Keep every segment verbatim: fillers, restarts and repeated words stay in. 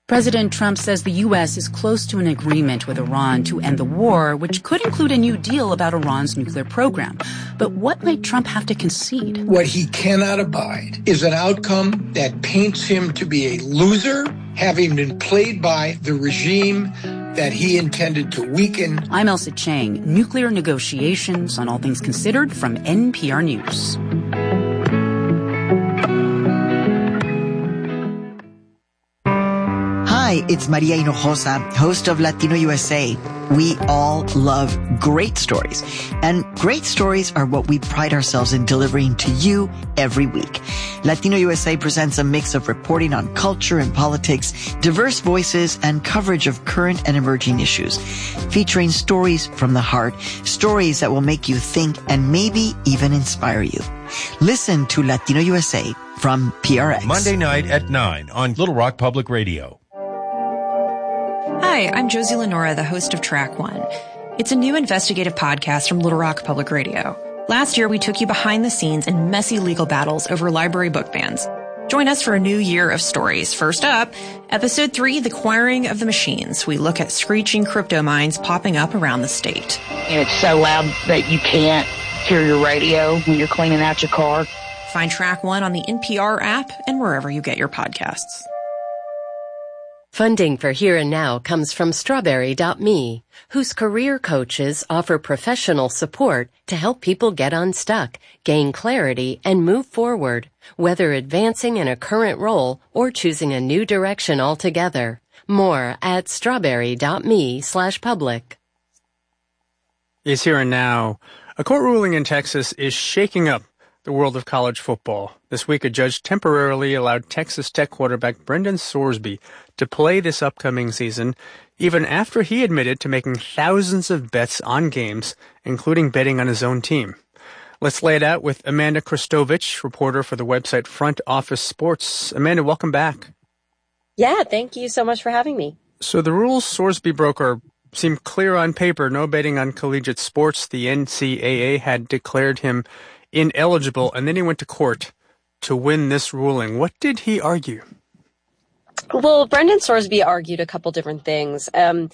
President Trump says the U S is close to an agreement with Iran to end the war, which could include a new deal about Iran's nuclear program. But what might Trump have to concede? What he cannot abide is an outcome that paints him to be a loser, having been played by the regime that he intended to weaken. I'm Elsa Chang. Nuclear negotiations on All Things Considered from N P R News. Hi, it's Maria Hinojosa, host of Latino U S A. We all love great stories, and great stories are what we pride ourselves in delivering to you every week. Latino U S A presents a mix of reporting on culture and politics, diverse voices, and coverage of current and emerging issues, featuring stories from the heart, stories that will make you think and maybe even inspire you. Listen to Latino U S A from P R X. Monday night at nine on Little Rock Public Radio. Hi, I'm Josie Lenora, the host of Track One. It's a new investigative podcast from Little Rock Public Radio. Last year, we took you behind the scenes in messy legal battles over library book bans. Join us for a new year of stories. First up, Episode three, The Quiring of the Machines. We look at screeching crypto mines popping up around the state. And it's so loud that you can't hear your radio when you're cleaning out your car. Find Track One on the N P R app and wherever you get your podcasts. Funding for Here and Now comes from Strawberry dot me, whose career coaches offer professional support to help people get unstuck, gain clarity, and move forward, whether advancing in a current role or choosing a new direction altogether. More at Strawberry dot me slash public. Is Here and Now. A court ruling in Texas is shaking up the world of college football. This week, a judge temporarily allowed Texas Tech quarterback Brendan Sorsby to play this upcoming season, even after he admitted to making thousands of bets on games, including betting on his own team. Let's lay it out with Amanda Kristovich, reporter for the website Front Office Sports. Amanda, welcome back. Yeah, thank you so much for having me. So the rules Sorsby broke are seem clear on paper. No betting on collegiate sports. The N C double A had declared him ineligible, and then he went to court to win this ruling. What did he argue? Well, Brendan Sorsby argued a couple different things. Um,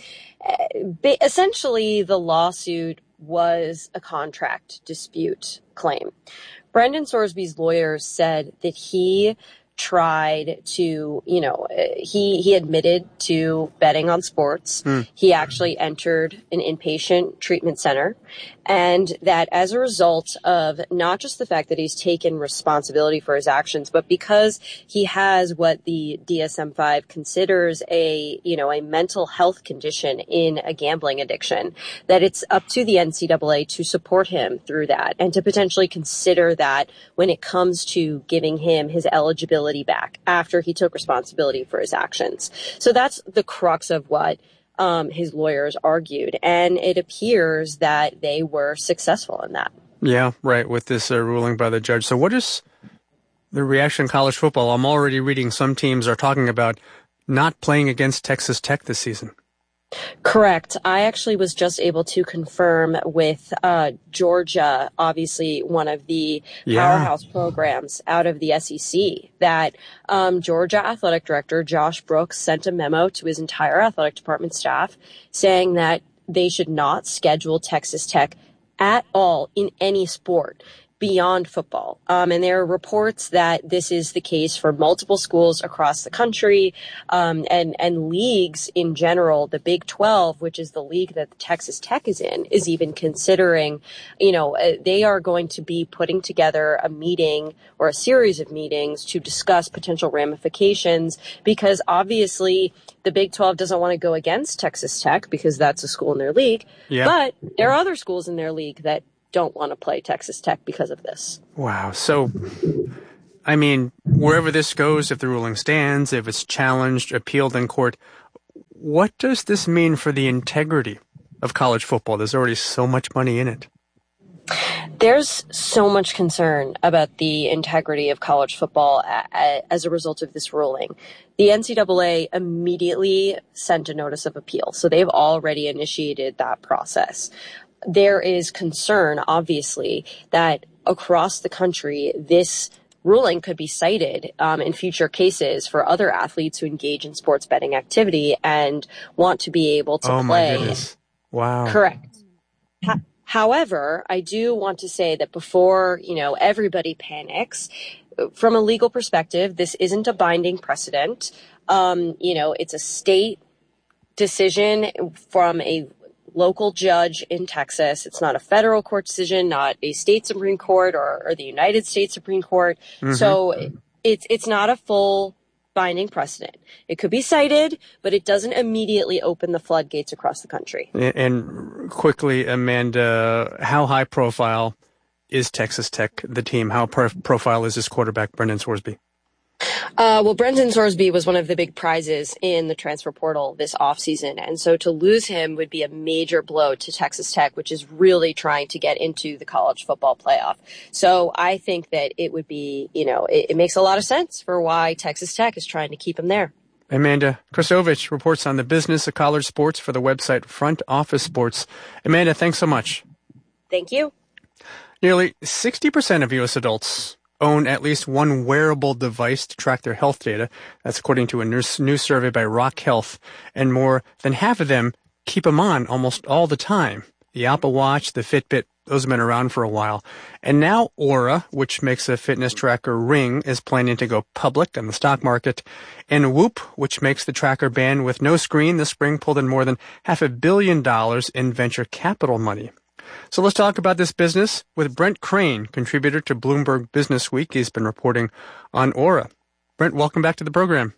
essentially, the lawsuit was a contract dispute claim. Brendan Sorsby's lawyers said that he tried to, you know, he, he admitted to betting on sports. Mm. He actually entered an inpatient treatment center. And that as a result of not just the fact that he's taken responsibility for his actions, but because he has what the D S M five considers a, you know, a mental health condition in a gambling addiction, that it's up to the N C double A to support him through that and to potentially consider that when it comes to giving him his eligibility back after he took responsibility for his actions. So that's the crux of what Um, his lawyers argued, and it appears that they were successful in that. Yeah, right, with this uh, ruling by the judge. So what is the reaction in college football? I'm already reading some teams are talking about not playing against Texas Tech this season. Correct. I actually was just able to confirm with uh, Georgia, obviously one of the yeah. powerhouse programs out of the S E C, that um, Georgia athletic director Josh Brooks sent a memo to his entire athletic department staff saying that they should not schedule Texas Tech at all in any sport beyond football. Um, and there are reports that this is the case for multiple schools across the country, um, and, and leagues in general. The Big twelve, which is the league that Texas Tech is in, is even considering, you know, uh, they are going to be putting together a meeting or a series of meetings to discuss potential ramifications, because obviously the Big twelve doesn't want to go against Texas Tech because that's a school in their league. Yeah. But there are other schools in their league that don't want to play Texas Tech because of this. Wow. So, I mean, wherever this goes, if the ruling stands, if it's challenged, appealed in court, what does this mean for the integrity of college football? There's already so much money in it. There's so much concern about the integrity of college football a- a- as a result of this ruling. The N C double A immediately sent a notice of appeal, so they've already initiated that process. There is concern, obviously, that across the country, this ruling could be cited um, in future cases for other athletes who engage in sports betting activity and want to be able to oh play. My goodness. Wow. Correct. Ha- However, I do want to say that before, you know, everybody panics, from a legal perspective, this isn't a binding precedent. Um, you know, it's a state decision from a local judge in Texas. It's not a federal court decision, not a state Supreme Court or, or the United States Supreme Court. Mm-hmm. So it's it's not a full binding precedent. It could be cited, but it doesn't immediately open the floodgates across the country. And quickly, Amanda, how high profile is Texas Tech, the team? How pro- profile is this quarterback, Brendan Sorsby? Uh, well, Brendan Sorsby was one of the big prizes in the transfer portal this offseason. And so to lose him would be a major blow to Texas Tech, which is really trying to get into the college football playoff. So I think that it would be, you know, it, it makes a lot of sense for why Texas Tech is trying to keep him there. Amanda Krasovich reports on the business of college sports for the website Front Office Sports. Amanda, thanks so much. Thank you. Nearly sixty percent of U S adults own at least one wearable device to track their health data. That's according to a new survey by Rock Health. And more than half of them keep them on almost all the time. The Apple Watch, the Fitbit, those have been around for a while. And now Oura, which makes a fitness tracker ring, is planning to go public on the stock market. And Whoop, which makes the tracker band with no screen, this spring pulled in more than half a billion dollars in venture capital money. So let's talk about this business with Brent Crane, contributor to Bloomberg Business Week. He's been reporting on Oura. Brent, welcome back to the program.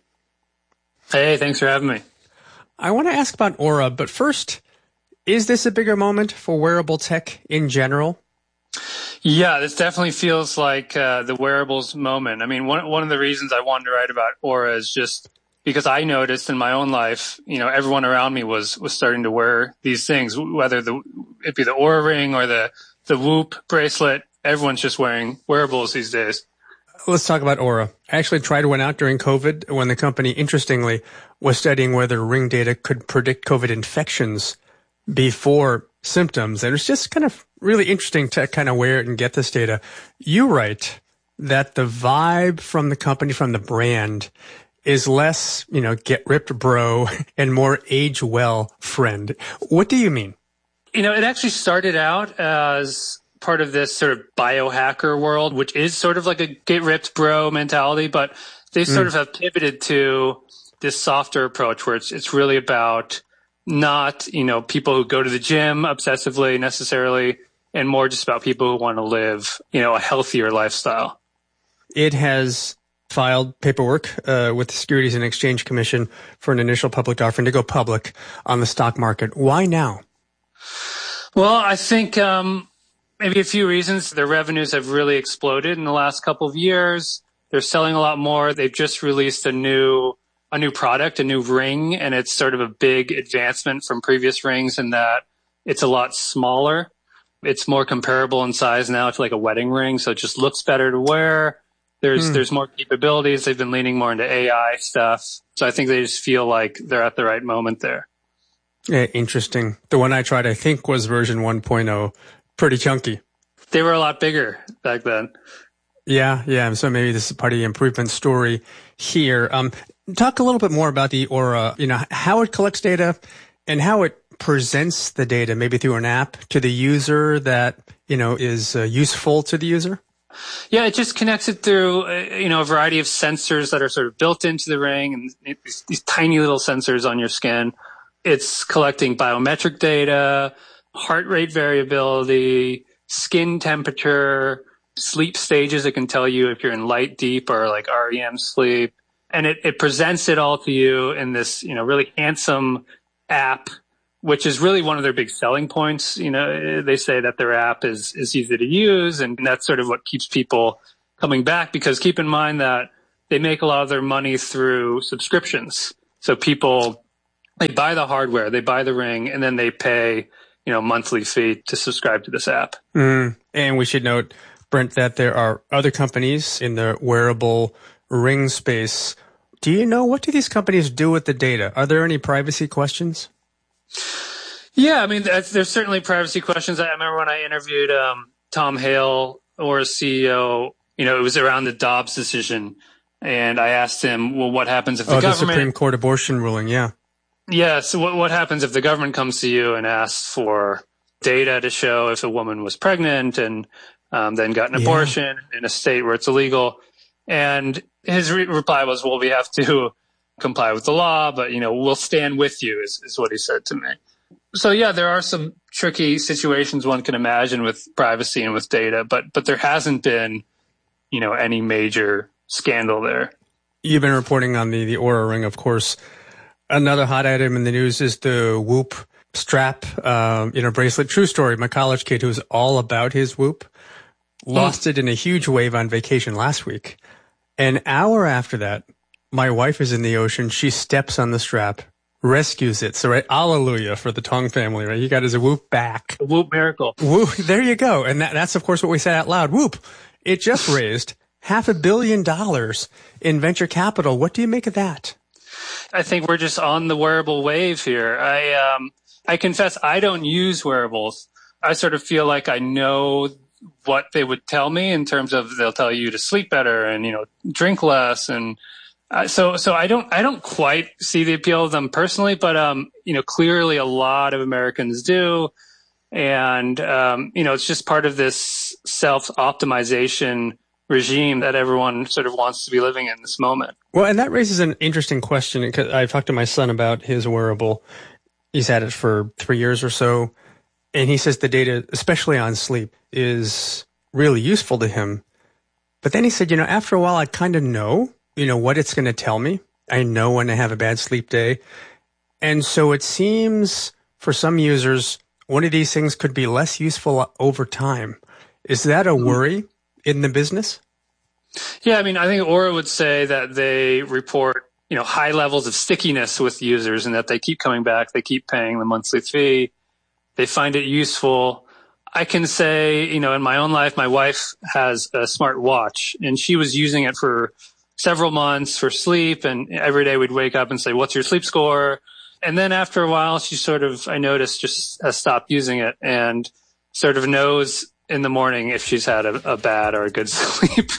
Hey, thanks for having me. I want to ask about Oura, but first, is this a bigger moment for wearable tech in general? Yeah, this definitely feels like uh, the wearables moment. I mean, one one of the reasons I wanted to write about Oura is just because I noticed in my own life, you know, everyone around me was was starting to wear these things, whether the it be the Oura ring or the the Whoop bracelet. Everyone's just wearing wearables these days. Let's talk about Oura. I actually tried one out during COVID when the company, interestingly, was studying whether ring data could predict COVID infections before symptoms. And it's just kind of really interesting to kind of wear it and get this data. You write that the vibe from the company, from the brand, is less, you know, get ripped bro and more age well friend. What do you mean? You know, it actually started out as part of this sort of biohacker world, which is sort of like a get ripped bro mentality, but they sort mm. of have pivoted to this softer approach where it's it's really about not, you know, people who go to the gym obsessively necessarily, and more just about people who want to live, you know, a healthier lifestyle. It has filed paperwork uh, with the Securities and Exchange Commission for an initial public offering to go public on the stock market. Why now? Well, I think um, maybe a few reasons. Their revenues have really exploded in the last couple of years. They're selling a lot more. They've just released a new a new product, a new ring, and it's sort of a big advancement from previous rings in that it's a lot smaller. It's more comparable in size now to like a wedding ring, so it just looks better to wear. There's hmm. there's more capabilities. They've been leaning more into A I stuff. So I think they just feel like they're at the right moment there. Yeah, interesting. The one I tried, I think, was version one point oh. Pretty chunky. They were a lot bigger back then. Yeah, yeah. So maybe this is part of the improvement story here. Um, talk a little bit more about the Oura, you know, how it collects data and how it presents the data, maybe through an app to the user that, you know, is uh, useful to the user. Yeah, it just connects it through, uh, you know, a variety of sensors that are sort of built into the ring, and these, these tiny little sensors on your skin. It's collecting biometric data, heart rate variability, skin temperature, sleep stages. It can tell you if you're in light, deep, or like R E M sleep. And it, it presents it all to you in this, you know, really handsome app, which is really one of their big selling points. You know, they say that their app is, is easy to use, and that's sort of what keeps people coming back, because keep in mind that they make a lot of their money through subscriptions. So people, they buy the hardware, they buy the ring, and then they pay, you know, monthly fee to subscribe to this app. Mm. And we should note, Brent, that there are other companies in the wearable ring space. Do you know, what do these companies do with the data? Are there any privacy questions? Yeah, I mean, there's certainly privacy questions. I remember when I interviewed um, Tom Hale, Oura's C E O, you know, it was around the Dobbs decision. And I asked him, well, what happens if the oh, government... the Supreme Court abortion ruling, yeah. Yeah, so what, what happens if the government comes to you and asks for data to show if a woman was pregnant and um, then got an abortion yeah. in a state where it's illegal? And his re- reply was, well, we have to comply with the law, but, you know, we'll stand with you, is, is what he said to me. So, yeah, there are some tricky situations one can imagine with privacy and with data, but but there hasn't been, you know, any major scandal there. You've been reporting on the, the Oura Ring, of course. Another hot item in the news is the Whoop strap, um, you know, bracelet. True story. My college kid, who's all about his Whoop, lost oh. it in a huge wave on vacation last week. An hour after that, my wife is in the ocean. She steps on the strap, rescues it. So, right, hallelujah for the Tong family, right? You got his Whoop back. A Whoop miracle. Whoop, there you go. And that, that's, of course, what we said out loud. Whoop. It just raised half a billion dollars in venture capital. What do you make of that? I think we're just on the wearable wave here. I um, I confess I don't use wearables. I sort of feel like I know what they would tell me in terms of they'll tell you to sleep better and, you know, drink less. And uh, so so I don't I don't quite see the appeal of them personally, but, um, you know, clearly a lot of Americans do. And, um, you know, it's just part of this self-optimization regime that everyone sort of wants to be living in this moment. Well, and that raises an interesting question, because I've talked to my son about his wearable. He's had it for three years or so, and he says the data, especially on sleep, is really useful to him. But then he said, you know, after a while, I kind of know, you know, what it's going to tell me. I know when I have a bad sleep day. And so it seems for some users, one of these things could be less useful over time. Is that a worry in the business? Yeah, I mean, I think Oura would say that they report, you know, high levels of stickiness with users and that they keep coming back, they keep paying the monthly fee, they find it useful. I can say, you know, in my own life, my wife has a smart watch and she was using it for several months for sleep, and every day we'd wake up and say, what's your sleep score? And then after a while, she sort of, I noticed, just has stopped using it and sort of knows in the morning if she's had a, a bad or a good sleep.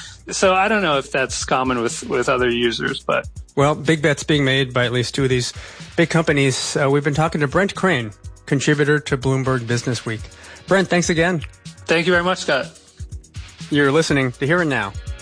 So I don't know if that's common with, with other users, but... Well, big bets being made by at least two of these big companies. Uh, we've been talking to Brent Crane, contributor to Bloomberg Business Week. Brent, thanks again. Thank you very much, Scott. You're listening to Here and Now